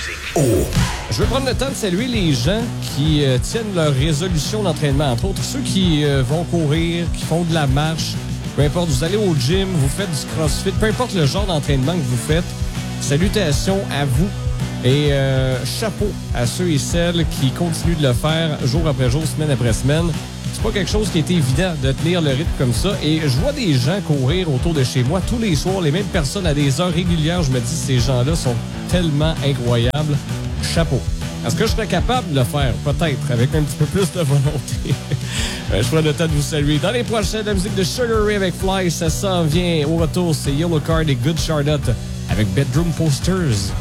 Je veux prendre le temps de saluer les gens qui tiennent leur résolution d'entraînement. Entre autres, ceux qui vont courir, qui font de la marche, peu importe, vous allez au gym, vous faites du crossfit, peu importe le genre d'entraînement que vous faites, salutations à vous et chapeau à ceux et celles qui continuent de le faire jour après jour, semaine après semaine. C'est pas quelque chose qui est évident de tenir le rythme comme ça. Et je vois des gens courir autour de chez moi tous les soirs, les mêmes personnes à des heures régulières. Je me dis, ces gens-là sont tellement incroyables. Chapeau. Est-ce que je serais capable de le faire? Peut-être, avec un petit peu plus de volonté. Je prends le temps de vous saluer. Dans les prochaines, la musique de Sugar Ray avec Fly, ça s'en vient. Au retour, c'est Yellow Card et Good Charlotte avec Bedroom Posters.